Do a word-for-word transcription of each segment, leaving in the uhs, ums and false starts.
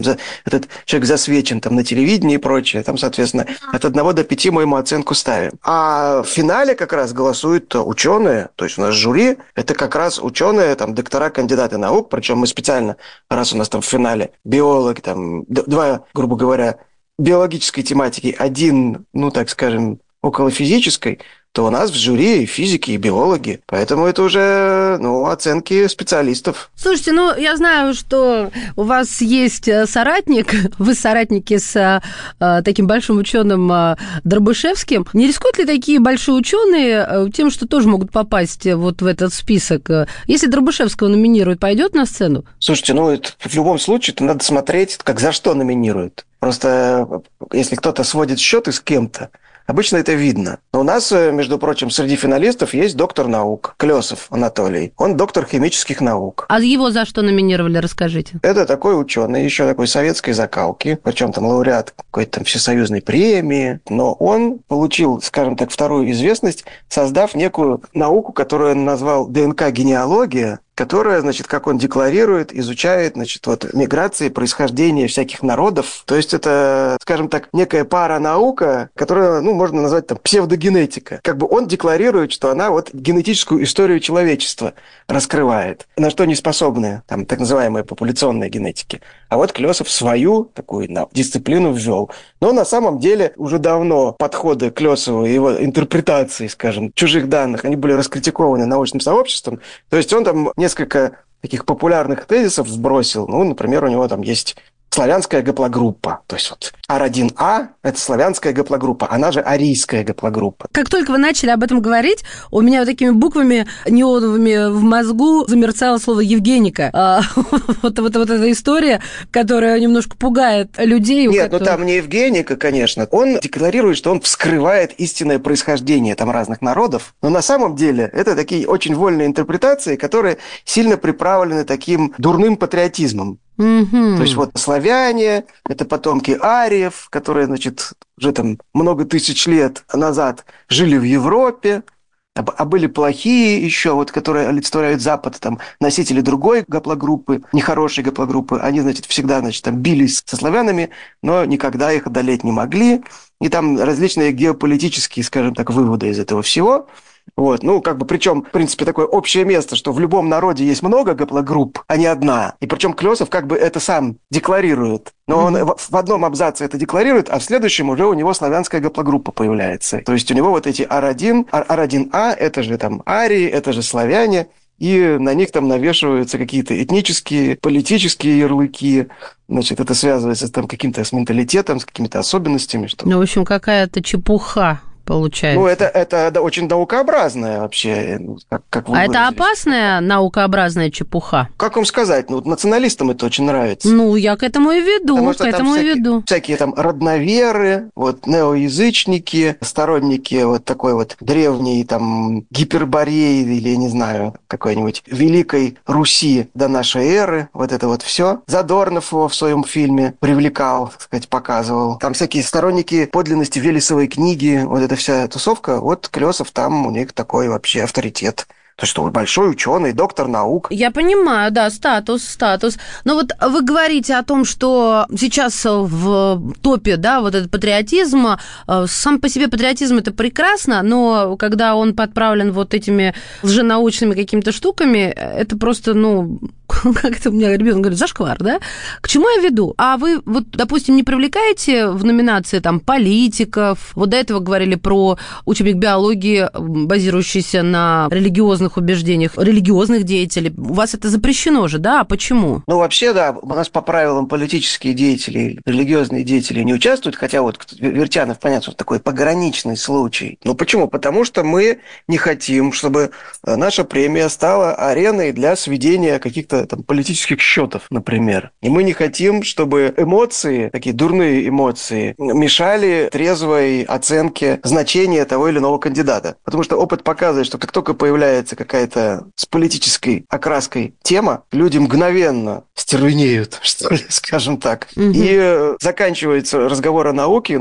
этот человек засвечен там на телевидении и прочее. Там, соответственно, от одного до пяти мы ему оценку ставим. А в финале как раз голосуют ученые, то есть у нас жюри, это как раз ученые, там, доктора, кандидаты наук, причем мы специально, раз у нас там в финале биолог, там, два, грубо говоря, биологической тематики, один, ну, так скажем, около физической, то у нас в жюри и физики, и биологи. Поэтому это уже, ну, оценки специалистов. Слушайте, ну, я знаю, что у вас есть соратник, вы соратники с а, таким большим ученым а, Дробышевским. Не рискуют ли такие большие ученые а, тем, что тоже могут попасть вот в этот список? Если Дробышевского номинируют, пойдет на сцену? Слушайте, ну, это, в любом случае, это надо смотреть, как за что номинируют. Просто если кто-то сводит счеты с кем-то, обычно это видно. Но у нас, между прочим, среди финалистов есть доктор наук Клёсов Анатолий. Он доктор химических наук. А его за что номинировали, расскажите? Это такой ученый, еще такой советской закалки, причем там лауреат какой-то там всесоюзной премии. Но он получил, скажем так, вторую известность, создав некую науку, которую он назвал ДНК-генеалогия, которая, значит, как он декларирует, изучает, значит, вот миграции, происхождение всяких народов. То есть это, скажем так, некая паранаука, которую, ну, можно назвать там псевдогенетика. Как бы он декларирует, что она вот генетическую историю человечества раскрывает, на что не способны там так называемые популяционные генетики. А вот Клёсов свою такую дисциплину ввел. Но на самом деле уже давно подходы Клёсова и его интерпретации, скажем, чужих данных, они были раскритикованы научным сообществом. То есть он там несколько таких популярных тезисов сбросил. Ну, например, у него там есть славянская гаплогруппа. То есть вот ар один а – это славянская гаплогруппа, она же арийская гаплогруппа. Как только вы начали об этом говорить, у меня вот такими буквами неоновыми в мозгу замерцало слово «Евгеника». А, вот, вот, вот эта история, которая немножко пугает людей. Нет, которых... ну там не Евгеника, конечно. Он декларирует, что он вскрывает истинное происхождение там разных народов, но на самом деле это такие очень вольные интерпретации, которые сильно приправлены таким дурным патриотизмом. Mm-hmm. То есть вот славяне, это потомки ариев, которые, значит, уже там много тысяч лет назад жили в Европе, а были плохие еще, вот, которые олицетворяют Запад, там, носители другой гаплогруппы, нехорошей гаплогруппы, они, значит, всегда, значит, там, бились со славянами, но никогда их одолеть не могли. И там различные геополитические, скажем так, выводы из этого всего. Вот, ну, как бы, причем, в принципе, такое общее место, что в любом народе есть много гаплогрупп, а не одна. И причем Клёсов как бы это сам декларирует. Но mm-hmm. он в одном абзаце это декларирует, а в следующем уже у него славянская гаплогруппа появляется. То есть у него вот эти ар один, ар один а, это же там арии, это же славяне, и на них там навешиваются какие-то этнические, политические ярлыки. Значит, это связывается с там, каким-то с менталитетом, с какими-то особенностями. Что... Ну, в общем, какая-то чепуха. Получается. Ну, это, это очень наукообразное вообще. Как, как вы а выразились. Это опасная наукообразная чепуха? Как вам сказать? Ну, националистам это очень нравится. Ну, я к этому и веду, Потому к что этому всякие, и веду. Всякие там родноверы, вот, неоязычники, сторонники вот такой вот древней там гипербореи или, не знаю, какой-нибудь Великой Руси до нашей эры. Вот это вот все. Задорнов его в своем фильме привлекал, так сказать, показывал. Там всякие сторонники подлинности Велесовой книги, вот это вся тусовка, вот Клёсов там у них такой вообще авторитет. То, что он большой ученый, доктор наук. Я понимаю, да, статус, статус. Но вот вы говорите о том, что сейчас в топе, да, вот этот патриотизм, сам по себе патриотизм это прекрасно, но когда он подправлен вот этими лженаучными какими-то штуками, это просто, ну, как это у меня ребенок говорит, зашквар, да? К чему я веду? А вы, вот, допустим, не привлекаете в номинации там политиков? Вот до этого говорили про учебник биологии, базирующийся на религиозных убеждениях, религиозных деятелей. У вас это запрещено же, да? А почему? Ну, вообще, да, у нас по правилам политические деятели, религиозные деятели не участвуют, хотя вот Вертянов, понятно, такой пограничный случай. Ну, почему? Потому что мы не хотим, чтобы наша премия стала ареной для сведения каких-то там, политических счетов, например. И мы не хотим, чтобы эмоции, такие дурные эмоции, мешали трезвой оценке значения того или иного кандидата. Потому что опыт показывает, что как только появляется какая-то с политической окраской тема, люди мгновенно стервенеют, что ли, скажем так. Угу. И заканчивается разговор о науке,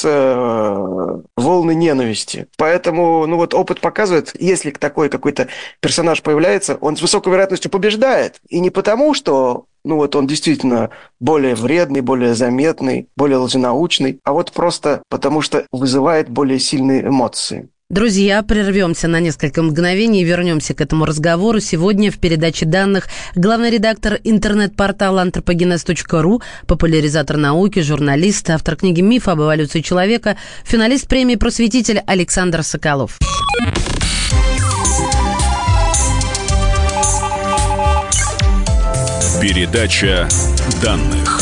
начинаются волны ненависти. Поэтому, ну вот опыт показывает, если такой какой-то персонаж появляется, он с высокой вероятностью побеждает. И не потому, что ну вот он действительно более вредный, более заметный, более лженаучный, а вот просто потому, что вызывает более сильные эмоции. Друзья, прервемся на несколько мгновений и вернемся к этому разговору. Сегодня в передаче данных главный редактор интернет-портала антропогенез точка ру, популяризатор науки, журналист, автор книги «Миф об эволюции человека», финалист премии «Просветитель» Александр Соколов. Передача данных.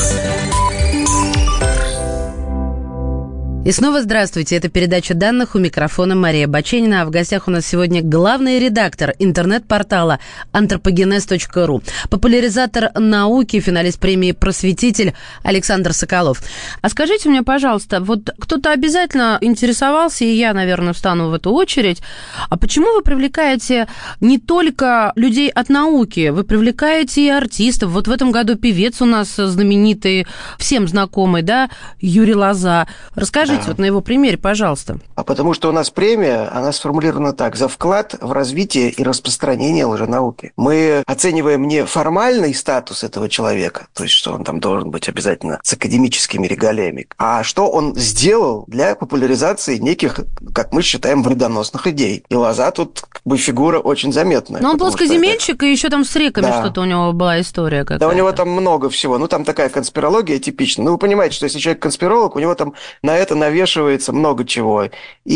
И снова здравствуйте. Это передача данных, у микрофона Мария Баченина. А в гостях у нас сегодня главный редактор интернет-портала антропогенез точка ру, популяризатор науки, финалист премии «Просветитель» Александр Соколов. А скажите мне, пожалуйста, вот кто-то обязательно интересовался, и я, наверное, встану в эту очередь, а почему вы привлекаете не только людей от науки, вы привлекаете и артистов? Вот в этом году певец у нас знаменитый, всем знакомый, да, Юрий Лоза. Расскажите. Вот на его примере, пожалуйста. А потому что у нас премия, она сформулирована так: за вклад в развитие и распространение лженауки. Мы оцениваем не формальный статус этого человека, то есть что он там должен быть обязательно с академическими регалиями, а что он сделал для популяризации неких, как мы считаем, вредоносных идей. И Лоза тут как бы фигура очень заметная. Но он плоскоземельщик, это... и еще там с реками да. что-то у него была история какая-то. Да, у него там много всего. Ну, там такая конспирология типичная. Ну, вы понимаете, что если человек конспиролог, у него там на это навешивается много чего.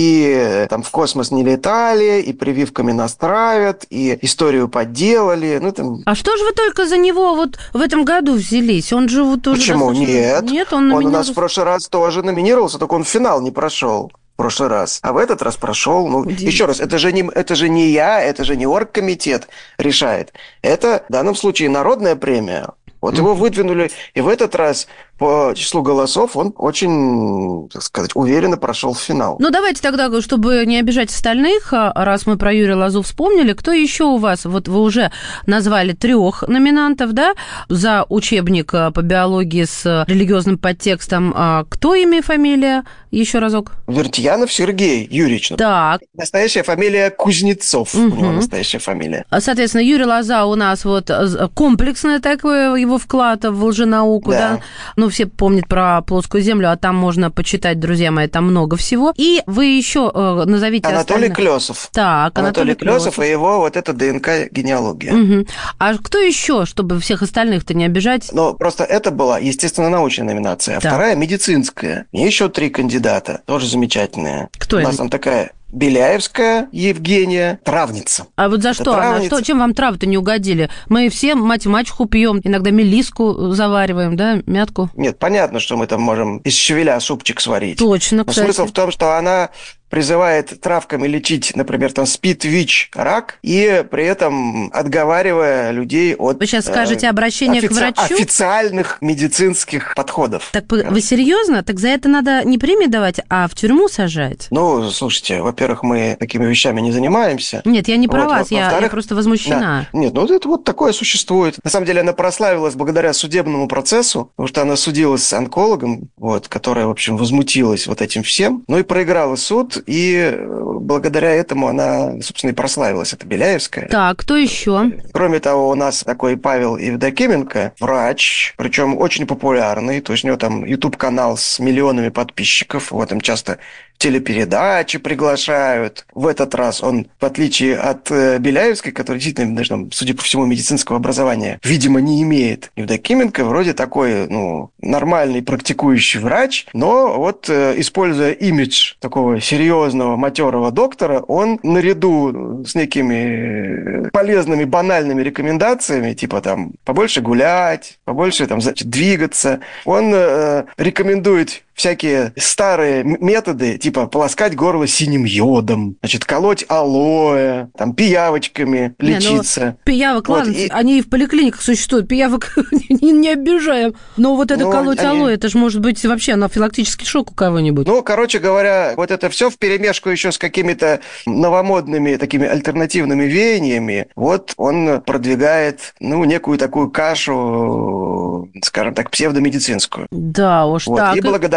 И там в космос не летали, и прививками нас травят, и историю подделали. Ну, там... А что же вы только за него вот в этом году взялись? Он же вот уже... Почему? Достаточно... Нет. Нет, он, он у нас в прошлый раз тоже номинировался, только он в финал не прошел. В прошлый раз. А в этот раз прошел. Ну, еще раз, это же, не, это же не я, это же не оргкомитет решает. Это в данном случае народная премия. Вот его выдвинули, и в этот раз по числу голосов он очень, так сказать, уверенно прошел в финал. Ну, давайте тогда, чтобы не обижать остальных, раз мы про Юрия Лозу вспомнили, кто еще у вас? Вот вы уже назвали трех номинантов, да, за учебник по биологии с религиозным подтекстом. Кто имя и фамилия? Еще разок. Вертьянов Сергей Юрьевич. Так. Настоящая фамилия Кузнецов. Угу. У него настоящая фамилия. Соответственно, Юрий Лоза у нас вот комплексное такое его вклад в лженауку, да. да? Ну, все помнят про плоскую землю, а там можно почитать, друзья мои, там много всего. И вы еще э, назовите Анатолий остальных. Клёсов. Так, Анатолий, Анатолий Клёсов, Клёсов и его вот эта ДНК-генеалогия. Угу. А кто еще, чтобы всех остальных-то не обижать? Ну, просто это была, естественно, научная номинация, а так. вторая медицинская. И еще три кандидата, тоже замечательные. Кто У это? нас там такая... Беляевская Евгения, травница. А вот за это что она? Что, чем вам травы-то не угодили? Мы все мать и мачеху пьем, иногда мелиску завариваем, да, мятку. Нет, понятно, что мы там можем из щавеля супчик сварить. Точно, кстати. Но смысл в том, что она призывает травками лечить, например, там СПИД, ВИЧ, рак, и при этом отговаривая людей от... Вы сейчас скажете обращение офици... к врачу? Официальных медицинских подходов. Так вы серьезно? Так за это надо не премии давать, а в тюрьму сажать? Ну, слушайте, во-первых, мы такими вещами не занимаемся. Нет, я не про вот, вас, я, я просто возмущена. Да. Нет, ну это вот такое существует. На самом деле она прославилась благодаря судебному процессу, потому что она судилась с онкологом, вот, которая, в общем, возмутилась вот этим всем, ну и проиграла суд, и благодаря этому она, собственно, и прославилась. Это Беляевская. Так, кто еще? Кроме того, у нас такой Павел Евдокименко, врач, причем очень популярный, то есть у него там YouTube-канал с миллионами подписчиков, вот им часто телепередачи приглашают. В этот раз он, в отличие от э, Беляевской, которая действительно, даже, там, судя по всему, медицинского образования, видимо, не имеет, Евдокименко вроде такой, ну, нормальный практикующий врач, но вот, э, используя имидж такого серьезного, матерого доктора, он наряду с некими полезными, банальными рекомендациями, типа там побольше гулять, побольше там, значит, двигаться, он э, рекомендует всякие старые методы, типа полоскать горло синим йодом, значит, колоть алоэ, там, пиявочками лечиться. Не, ну, пиявок, вот, ладно, и... они и в поликлиниках существуют, пиявок не, не обижаем. Но вот это ну, колоть они... алоэ, это же может быть вообще анафилактический шок у кого-нибудь. Ну, короче говоря, вот это все вперемешку еще с какими-то новомодными такими альтернативными веяниями, вот он продвигает, ну, некую такую кашу, скажем так, псевдомедицинскую. Да уж, вот. так. И благодаря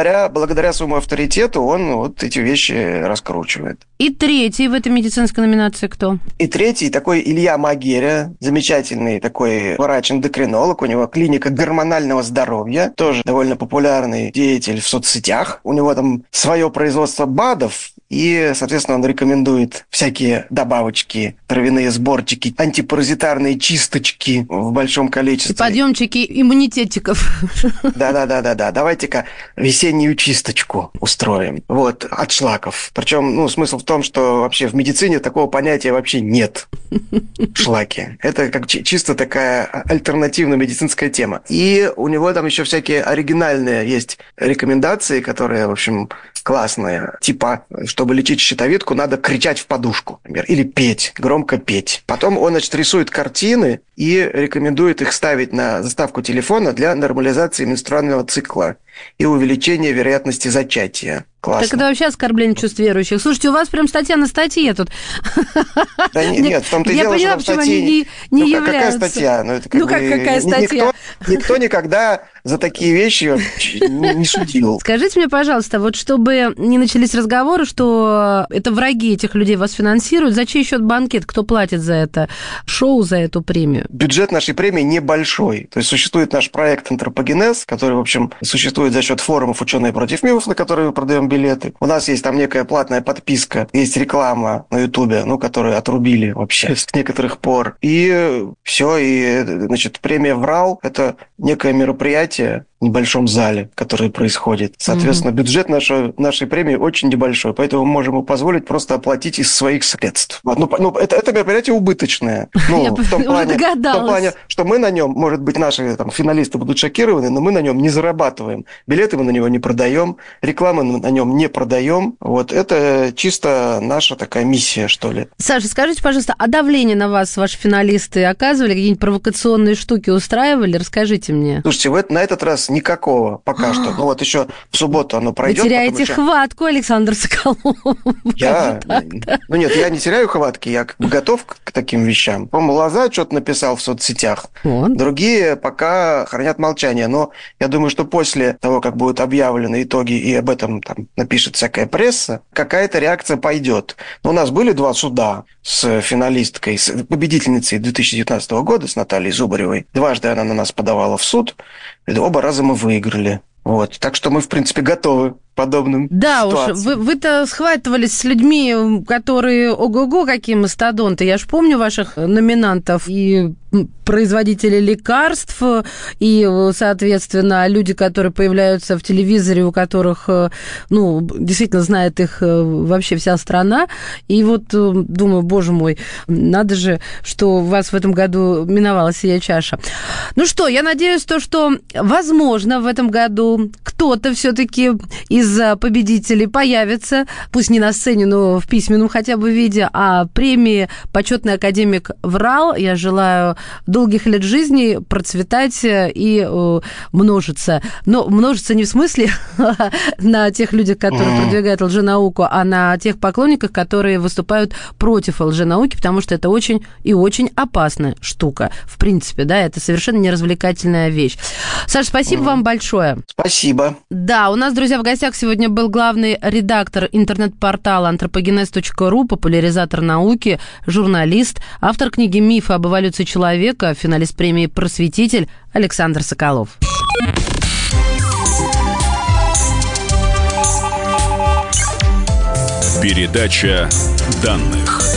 благодаря, благодаря своему авторитету он вот эти вещи раскручивает. И третий в этой медицинской номинации кто? И третий такой Илья Магеря, замечательный такой врач-эндокринолог, у него клиника гормонального здоровья, тоже довольно популярный деятель в соцсетях. У него там свое производство БАДов, и, соответственно, он рекомендует всякие добавочки, травяные сборчики, антипаразитарные чисточки в большом количестве. И подъемчики иммунитетиков. Да-да-да-да-да. Давайте-ка весеннюю чисточку устроим. Вот, от шлаков. Причем, ну, смысл в том, что вообще в медицине такого понятия вообще нет. Шлаки. Это как чисто такая альтернативная медицинская тема. И у него там еще всякие оригинальные есть рекомендации, которые, в общем, классные. Типа, чтобы лечить щитовидку, надо кричать в подушку, например, или петь, громко петь. Потом он, значит, рисует картины и рекомендует их ставить на заставку телефона для нормализации менструального цикла и увеличения вероятности зачатия. Классно. Так это вообще оскорбление чувств верующих. Слушайте, у вас прям статья на статье тут. Да нет, нет, в том-то и дело, что там статьи... не ну, какая статья? Ну, это как ну, как бы... какая статья? Никто, никто никогда за такие вещи не, не судил. Скажите мне, пожалуйста, вот чтобы не начались разговоры, что это враги этих людей вас финансируют, за чей счет банкет? Кто платит за это шоу, за эту премию? Бюджет нашей премии небольшой. То есть существует наш проект «Антропогенез», который, в общем, существует за счет форумов «Ученые против мифов», на которые мы продаем билеты. У нас есть там некая платная подписка, есть реклама на Ютубе, ну, которую отрубили вообще с некоторых пор. И все, и, значит, премия «Врал» – это некое мероприятие в небольшом зале, которое происходит. Соответственно, mm-hmm. бюджет нашей, нашей премии очень небольшой, поэтому мы можем ему позволить просто оплатить из своих средств. Вот. Ну, ну, это, это мероприятие убыточное. Ну, Я в том плане, уже догадалась. В том плане, что мы на нем, может быть, наши там, финалисты будут шокированы, но мы на нем не зарабатываем. Билеты мы на него не продаем, рекламы мы на нем не продаем. Вот это чисто наша такая миссия, что ли. Саша, скажите, пожалуйста, а давление на вас ваши финалисты оказывали? Какие-нибудь провокационные штуки устраивали? Расскажите мне. Слушайте, в, на этот раз никакого пока что. Ну вот еще в субботу оно пройдет. Вы теряете еще... хватку, Александр Соколов. Я? Ну нет, я не теряю хватки, я как бы готов к таким вещам. По-моему, Лоза что-то написал в соцсетях. Вот. Другие пока хранят молчание. Но я думаю, что после того, как будут объявлены итоги и об этом там напишет всякая пресса, какая-то реакция пойдет. Но у нас были два суда с финалисткой, с победительницей две тысячи девятнадцатого года, с Натальей Зубаревой. Дважды она на нас подавала в суд. Оба раза мы выиграли. Вот. Так что мы, в принципе, готовы к подобным да ситуациям. Да уж, вы, вы-то схватывались с людьми, которые ого-го, какие мастодонты. Я ж помню ваших номинантов и производители лекарств, и, соответственно, люди, которые появляются в телевизоре, у которых, ну, действительно знает их вообще вся страна. И вот думаю, боже мой, надо же, что у вас в этом году миновала сия чаша. Ну что, я надеюсь, то, что, возможно, в этом году кто-то все-таки из победителей появится, пусть не на сцене, но в письменном хотя бы виде, а премии «Почетный академик Врал». Я желаю долгих лет жизни, процветать и э, множиться. Но множиться не в смысле на тех людях, которые продвигают лженауку, а на тех поклонниках, которые выступают против лженауки, потому что это очень и очень опасная штука. В принципе, да, это совершенно неразвлекательная вещь. Саша, спасибо mm. вам большое. Спасибо. Да, у нас, друзья, в гостях сегодня был главный редактор интернет-портала антропогенез точка ру, популяризатор науки, журналист, автор книги «Мифы об эволюции человека», финалист премии «Просветитель» Александр Соколов. Передача данных.